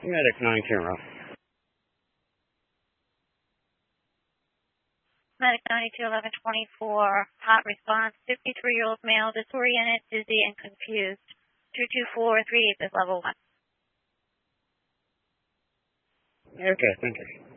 Medic 9 Camera. Medic 921124, hot response, 53-year-old male, disoriented, dizzy, and confused. 22438 is level 1. Okay, thank you.